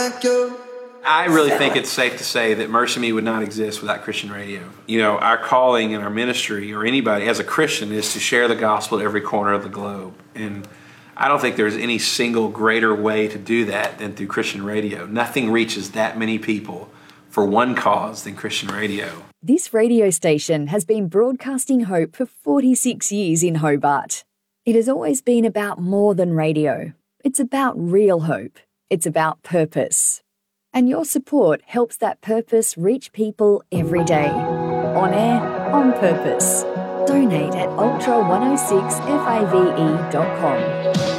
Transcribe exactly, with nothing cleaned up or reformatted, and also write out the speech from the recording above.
like you. I really think it's safe to say that Mercy Me would not exist without Christian radio. You know, our calling in our ministry, or anybody as a Christian, is to share the gospel at every corner of the globe. And I don't think there's any single greater way to do that than through Christian radio. Nothing reaches that many people for one cause than Christian radio. This radio station has been broadcasting hope for forty-six years in Hobart. It has always been about more than radio. It's about real hope. It's about purpose. And your support helps that purpose reach people every day. On air, on purpose. Donate at ultra one oh six F A V E dot com.